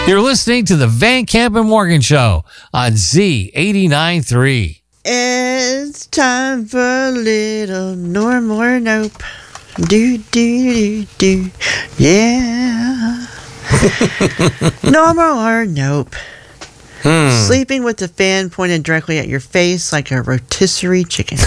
You're listening to the Van Camp and Morgan Show on Z89.3. It's time for a little norm or nope. Do, do, do, do. Yeah. Normal or nope. Sleeping with the fan pointed directly at your face like a rotisserie chicken.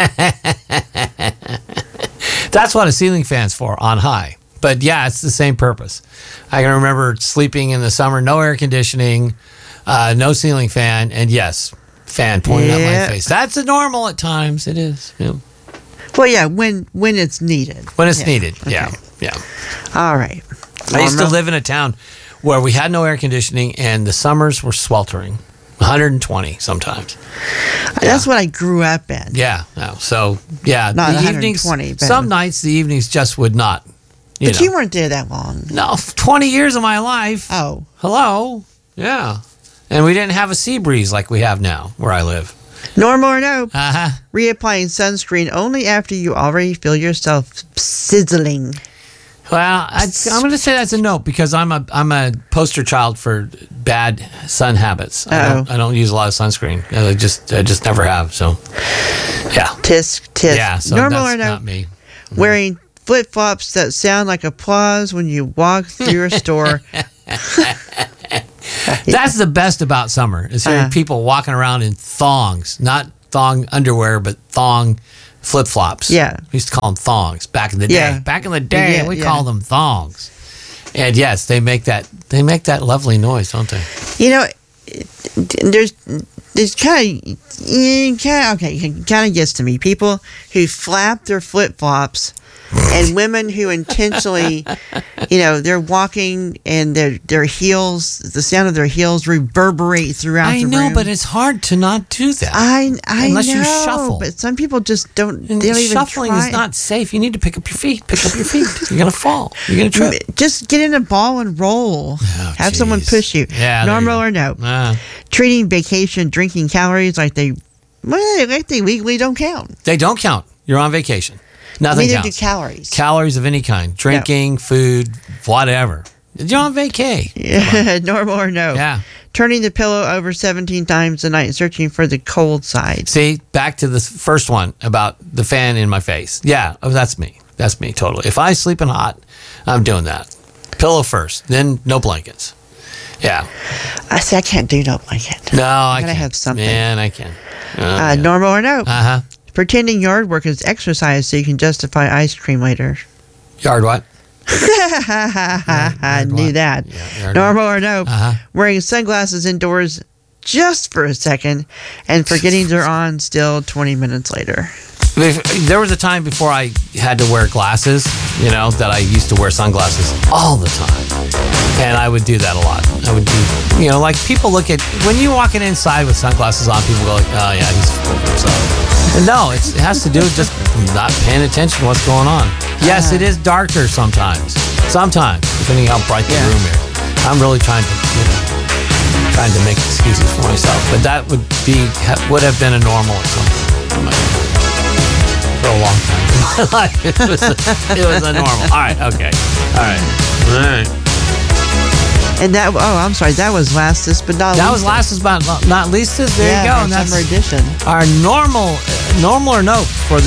That's what a ceiling fan's for, on high. But yeah, it's the same purpose. I can remember sleeping in the summer, no air conditioning, no ceiling fan, and yes, fan pointed at my face. That's a normal at times. It is. Yeah. Well, yeah, when it's needed. When it's needed, yeah. All right. I used to live in a town where we had no air conditioning, and the summers were sweltering, 120 sometimes. That's what I grew up in. Yeah. No. So yeah, Not the evenings. 120, but Some nights the evenings just would not. But you weren't there that long. No, 20 years of my life. Oh. Hello. Yeah. And we didn't have a sea breeze like we have now where I live. Normal or no? Uh-huh. Reapplying sunscreen only after you already feel yourself sizzling. Well, I'm going to say that's a no because I'm a poster child for bad sun habits. I don't use a lot of sunscreen. I just never have. So, yeah. Tisk. Yeah, so Normal that's or no? not me. Wearing flip-flops that sound like applause when you walk through a store. That's the best about summer is hearing people walking around in thongs, not thong underwear, but thong flip-flops. Yeah. We used to call them thongs back in the day. Yeah. Back in the day, we called them thongs. And yes, they make that lovely noise, don't they? You know, there's kind of gets to me. People who flap their flip-flops and women who intentionally, they're walking and their heels, the sound of their heels reverberate throughout the room. I know, but it's hard to not do that. I unless know, you shuffle. but some people just don't. And they don't even shuffling try. is not safe. You need to pick up your feet. You're gonna fall. You're gonna trip. Just get in a ball and roll. Oh, Have someone push you. Yeah, Normal or no? Treating vacation drinking calories like they legally don't count. They don't count. You're on vacation. Nothing Neither counts. do calories. Calories of any kind. Drinking, food, whatever. You're on vacay. Yeah, normal or no? Yeah. Turning the pillow over 17 times a night and searching for the cold side. See, back to the first one about the fan in my face. Yeah, that's me. That's me, totally. If I sleep in hot, I'm doing that. Pillow first, then no blankets. Yeah. I can't do no blanket. No, I gotta can't. have something. Man, I can. Normal or no? Uh-huh. Pretending yard work is exercise so you can justify ice cream later. Yard what? I knew that. Yeah, Normal or no? Uh-huh. Wearing sunglasses indoors just for a second and forgetting they're on still 20 minutes later. There was a time before I had to wear glasses, that I used to wear sunglasses all the time. And I would do that a lot. I would do, like people look at, when you're walking inside with sunglasses on, people go like, oh yeah, he's fooling himself. And no, it has to do with just not paying attention to what's going on. Yes, it is darker sometimes. Sometimes, depending how bright the room is. I'm really trying to make excuses for myself. But that would have been a normal at some point for a long time in my life. It was a normal. All right, okay. All right. And I'm sorry, that was lastest but not least. That was lastest but not leastest. There you go. And that's summer edition. Our normal or no for